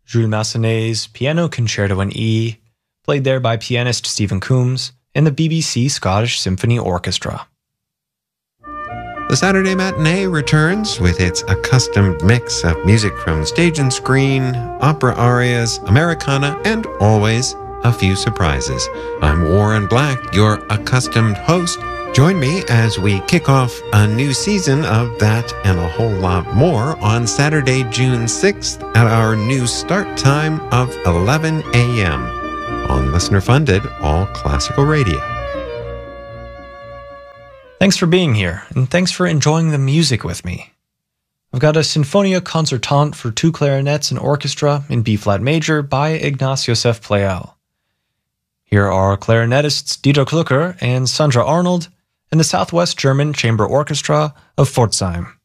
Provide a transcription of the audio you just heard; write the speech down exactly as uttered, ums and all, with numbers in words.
Jules Massenet's Piano Concerto in E, played there by pianist Stephen Coombs and the B B C Scottish Symphony Orchestra. The Saturday Matinee returns with its accustomed mix of music from stage and screen, opera arias, Americana, and always a few surprises. I'm Warren Black, your accustomed host. Join me as we kick off a new season of that and a whole lot more on Saturday, June sixth at our new start time of eleven a.m. on listener-funded All Classical Radio. Thanks for being here, and thanks for enjoying the music with me. I've got a Sinfonia Concertante for two clarinets and orchestra in B-flat major by Ignaz Josef Pleyel. Here are clarinetists Dieter Klucker and Sandra Arnold and the Southwest German Chamber Orchestra of Pforzheim.